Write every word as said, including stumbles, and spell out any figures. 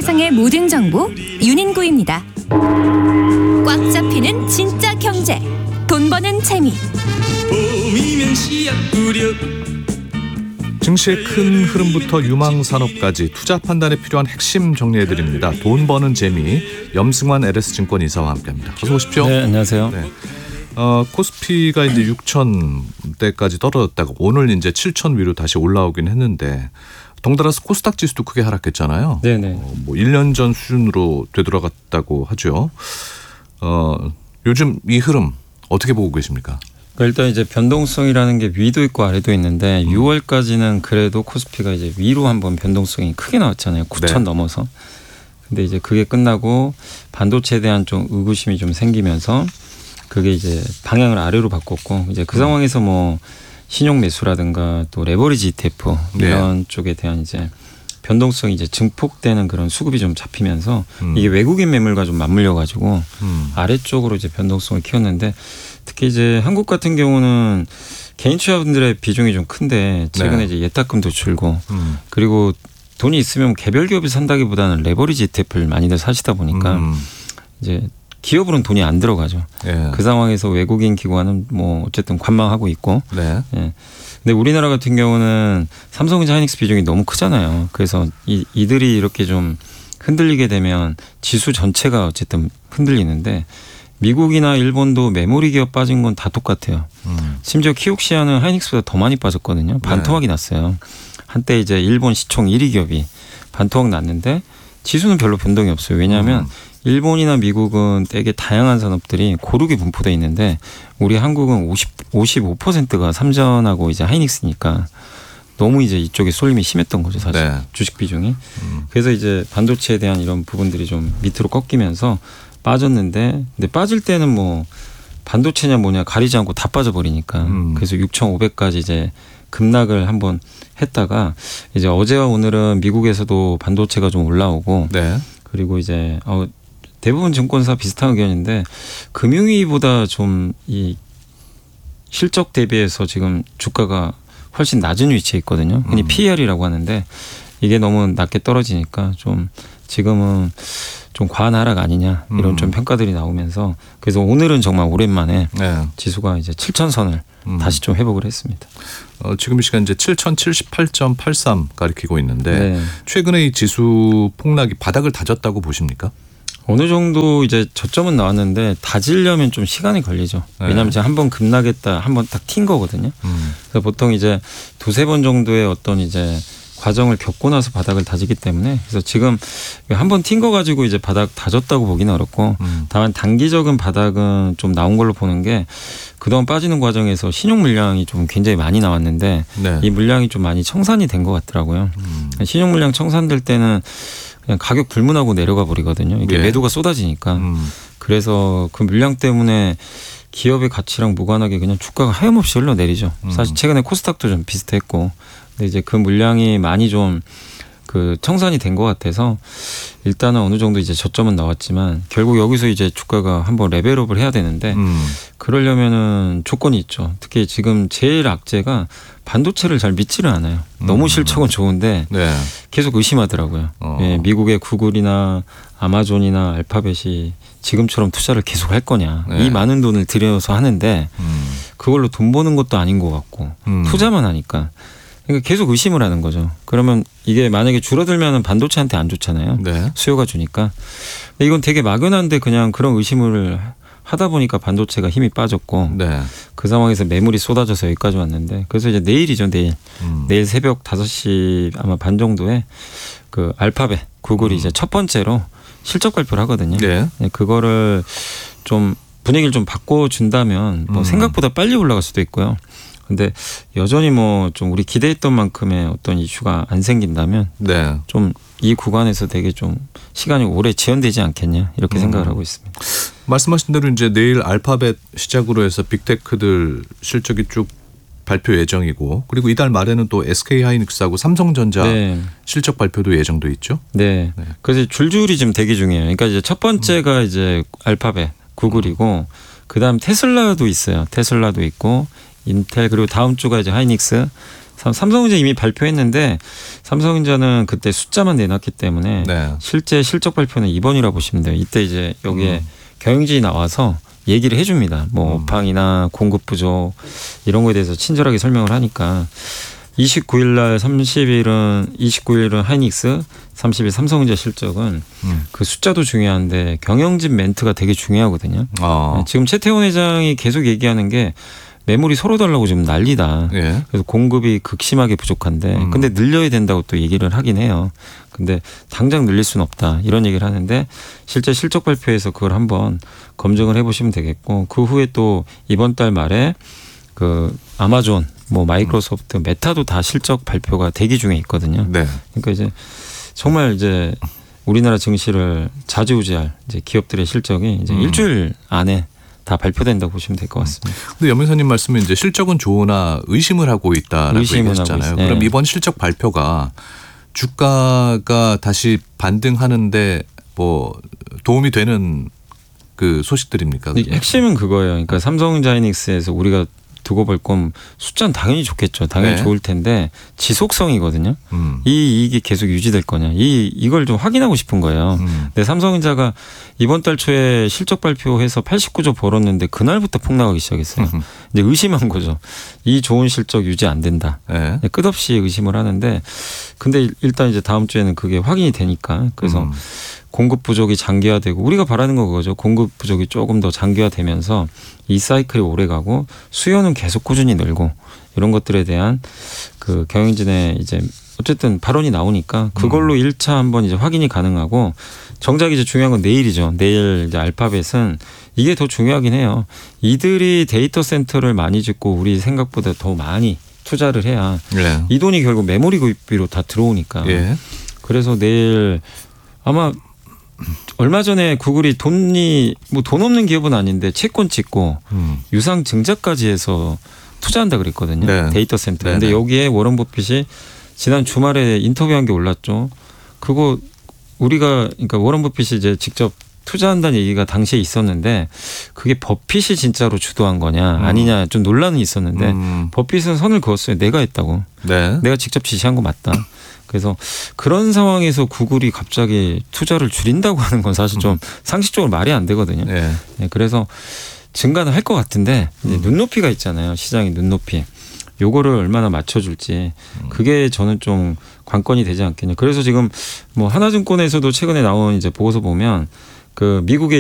세상의 모든 정보 윤인구입니다. 꽉 잡히는 진짜 경제, 돈 버는 재미. 증시의 큰 흐름부터 유망산업까지 투자 판단에 필요한 핵심 정리해드립니다. 돈 버는 재미, 염승환 엘에스증권 이사와 함께합니다. 어서 오십시오. 네, 안녕하세요. 네. 어, 코스피가 이제 육천대까지 떨어졌다가 오늘 이제 칠천 위로 다시 올라오긴 했는데 덩달아서 코스닥 지수도 크게 하락했잖아요. 네네. 어, 뭐 일 년 전 수준으로 되돌아갔다고 하죠. 어, 요즘 이 흐름 어떻게 보고 계십니까? 그러니까 일단 이제 변동성이라는 게 위도 있고 아래도 있는데 음. 유월까지는 그래도 코스피가 이제 위로 한번 변동성이 크게 나왔잖아요. 구천 네. 넘어서. 근데 이제 그게 끝나고 반도체에 대한 좀 의구심이 좀 생기면서 그게 이제 방향을 아래로 바꿨고 이제 그 음. 상황에서 뭐 신용 매수라든가 또 레버리지 이티에프 이런 네. 쪽에 대한 이제 변동성이 이제 증폭되는 그런 수급이 좀 잡히면서 음. 이게 외국인 매물과 좀 맞물려 가지고 음. 아래쪽으로 이제 변동성을 키웠는데 특히 이제 한국 같은 경우는 개인 투자분들의 비중이 좀 큰데 최근에 네. 이제 예탁금도 줄고 음. 그리고 돈이 있으면 개별 기업이 산다기보다는 레버리지 이티에프를 많이들 사시다 보니까 음. 이제 기업으로는 돈이 안 들어가죠. 예. 그 상황에서 외국인 기관은 뭐 어쨌든 관망하고 있고. 네. 예. 근데 우리나라 같은 경우는 삼성전자 하이닉스 비중이 너무 크잖아요. 그래서 이, 이들이 이렇게 좀 흔들리게 되면 지수 전체가 어쨌든 흔들리는데 미국이나 일본도 메모리 기업 빠진 건 다 똑같아요. 음. 심지어 키옥시아는 하이닉스보다 더 많이 빠졌거든요. 반토막이 네. 났어요. 한때 이제 일본 시총 일 위 기업이 반토막 났는데 지수는 별로 변동이 없어요. 왜냐하면 음. 일본이나 미국은 되게 다양한 산업들이 고르게 분포되어 있는데 우리 한국은 오십, 오십오 퍼센트가 삼전하고 이제 하이닉스니까 너무 이제 이쪽에 쏠림이 심했던 거죠. 사실 네. 주식 비중이. 음. 그래서 이제 반도체에 대한 이런 부분들이 좀 밑으로 꺾이면서 빠졌는데 근데 빠질 때는 뭐 반도체냐 뭐냐 가리지 않고 다 빠져버리니까 음. 그래서 육천오백까지 이제 급락을 한번 했다가 이제 어제와 오늘은 미국에서도 반도체가 좀 올라오고 네. 그리고 이제 어, 대부분 증권사 비슷한 의견인데 금융위보다 좀 이 실적 대비해서 지금 주가가 훨씬 낮은 위치에 있거든요. 흔히 음. 피이알이라고 하는데 이게 너무 낮게 떨어지니까 좀 지금은 좀 과한 하락 아니냐 이런 음. 좀 평가들이 나오면서 그래서 오늘은 정말 오랜만에 네. 지수가 이제 칠천 선을 음. 다시 좀 회복을 했습니다. 어, 지금 이 시간 이제 칠천칠십팔 점 팔삼 가리키고 있는데 네. 최근에 이 지수 폭락이 바닥을 다졌다고 보십니까? 어느 정도 이제 저점은 나왔는데 다지려면 좀 시간이 걸리죠. 왜냐하면 네. 제가 한번 급락했다 한번 딱 튄 거거든요. 음. 그래서 보통 이제 두세 번 정도의 어떤 이제 과정을 겪고 나서 바닥을 다지기 때문에 그래서 지금 한번 튄 거 가지고 이제 바닥 다졌다고 보기는 어렵고 음. 다만 단기적인 바닥은 좀 나온 걸로 보는 게 그동안 빠지는 과정에서 신용 물량이 좀 굉장히 많이 나왔는데 네. 이 물량이 좀 많이 청산이 된 것 같더라고요. 음. 신용 물량 청산될 때는 그냥 가격 불문하고 내려가 버리거든요. 이게 네. 매도가 쏟아지니까. 음. 그래서 그 물량 때문에 기업의 가치랑 무관하게 그냥 주가가 하염없이 흘러내리죠. 음. 사실 최근에 코스닥도 좀 비슷했고. 근데 이제 그 물량이 많이 좀 그 청산이 된 것 같아서 일단은 어느 정도 이제 저점은 나왔지만 결국 여기서 이제 주가가 한번 레벨업을 해야 되는데 음. 그러려면은 조건이 있죠. 특히 지금 제일 악재가 반도체를 잘 믿지를 않아요. 음. 너무 실적은 좋은데 네. 계속 의심하더라고요. 어. 예, 미국의 구글이나 아마존이나 알파벳이 지금처럼 투자를 계속 할 거냐. 네. 이 많은 돈을 들여서 하는데 음. 그걸로 돈 버는 것도 아닌 것 같고 음. 투자만 하니까. 그러니까 계속 의심을 하는 거죠. 그러면 이게 만약에 줄어들면 반도체한테 안 좋잖아요. 네. 수요가 주니까. 근데 이건 되게 막연한데 그냥 그런 의심을 하다 보니까 반도체가 힘이 빠졌고 네. 그 상황에서 매물이 쏟아져서 여기까지 왔는데 그래서 이제 내일이죠. 내일. 음. 내일 새벽 다섯 시 아마 반 정도에 그 알파벳 구글이 음. 이제 첫 번째로 실적 발표를 하거든요. 네. 그거를 좀 분위기를 좀 바꿔준다면 뭐 음. 생각보다 빨리 올라갈 수도 있고요. 근데 여전히 뭐 좀 우리 기대했던 만큼의 어떤 이슈가 안 생긴다면 네. 좀 이 구간에서 되게 좀 시간이 오래 지연되지 않겠냐 이렇게 음. 생각을 하고 있습니다. 말씀하신 대로 이제 내일 알파벳 시작으로 해서 빅테크들 실적이 쭉 발표 예정이고 그리고 이달 말에는 또 에스케이하이닉스하고 삼성전자 네. 실적 발표도 예정돼 있죠. 네. 네. 그래서 줄줄이 지금 대기 중이에요. 그러니까 이제 첫 번째가 음. 이제 알파벳 구글이고 그다음 테슬라도 있어요. 테슬라도 있고 인텔 그리고 다음 주가 이제 하이닉스 삼성전자 이미 발표했는데 삼성전자는 그때 숫자만 내놨기 때문에 네. 실제 실적 발표는 이번이라 보시면 돼요. 이때 이제 여기에 음. 경영진이 나와서 얘기를 해줍니다. 뭐 음. 업황이나 공급 부족 이런 거에 대해서 친절하게 설명을 하니까 이십구 일 날 삼십 일은 이십구 일은 하이닉스, 삼십 일 삼성전자 실적은 음. 그 숫자도 중요한데 경영진 멘트가 되게 중요하거든요. 어. 지금 최태원 회장이 계속 얘기하는 게 매물이 서로 달라고 지금 난리다. 예. 그래서 공급이 극심하게 부족한데 음. 근데 늘려야 된다고 또 얘기를 하긴 해요. 근데 당장 늘릴 수는 없다. 이런 얘기를 하는데 실제 실적 발표에서 그걸 한번 검증을 해보시면 되겠고 그 후에 또 이번 달 말에 그 아마존, 뭐 마이크로소프트, 음. 메타도 다 실적 발표가 대기 중에 있거든요. 네. 그러니까 이제 정말 이제 우리나라 증시를 좌지우지할 이제 기업들의 실적이 이제 음. 일주일 안에 다 발표된다고 보시면 될 것 같습니다. 근데 연명사님 말씀은 이제 실적은 좋으나 의심을 하고 있다라고 얘기하셨잖아요. 그럼 네. 이번 실적 발표가 주가가 다시 반등하는데 뭐 도움이 되는 그 소식들입니까? 핵심은 그거예요. 그러니까 삼성자이닉스에서 우리가 두고 볼 건 숫자는 당연히 좋겠죠. 당연히 네. 좋을 텐데 지속성이거든요. 음. 이 이익이 계속 유지될 거냐. 이 이걸 좀 확인하고 싶은 거예요. 음. 근데 삼성전자가 이번 달 초에 실적 발표해서 팔십구 조 벌었는데 그날부터 폭락하기 시작했어요. 음. 이제 의심한 거죠. 이 좋은 실적 유지 안 된다. 네. 끝없이 의심을 하는데 근데 일단 이제 다음 주에는 그게 확인이 되니까 그래서 음. 공급 부족이 장기화되고 우리가 바라는 거 그거죠. 공급 부족이 조금 더 장기화되면서 이 사이클이 오래 가고 수요는 계속 꾸준히 늘고 이런 것들에 대한 그 경영진의 이제 어쨌든 발언이 나오니까 그걸로 음. 일 차 한번 이제 확인이 가능하고 정작 이제 중요한 건 내일이죠. 내일 이제 알파벳은 이게 더 중요하긴 해요. 이들이 데이터 센터를 많이 짓고 우리 생각보다 더 많이 투자를 해야 네. 이 돈이 결국 메모리 구입비로 다 들어오니까. 예. 그래서 내일 아마 얼마 전에 구글이 돈이 뭐 돈 없는 기업은 아닌데 채권 찍고 음. 유상 증자까지 해서 투자한다 그랬거든요. 네. 데이터 센터. 그런데 네. 여기에 워런 버핏이 지난 주말에 인터뷰한 게 올랐죠. 그거 우리가 그러니까 워런 버핏이 이제 직접 투자한다는 얘기가 당시에 있었는데 그게 버핏이 진짜로 주도한 거냐 음. 아니냐 좀 논란은 있었는데 음. 버핏은 선을 그었어요. 내가 했다고. 네. 내가 직접 지시한 거 맞다. 그래서 그런 상황에서 구글이 갑자기 투자를 줄인다고 하는 건 사실 좀 상식적으로 말이 안 되거든요. 네. 네, 그래서 증가는 할 것 같은데 이제 음. 눈높이가 있잖아요. 시장의 눈높이. 요거를 얼마나 맞춰줄지 그게 저는 좀 관건이 되지 않겠냐. 그래서 지금 뭐 하나증권에서도 최근에 나온 이제 보고서 보면 그 미국의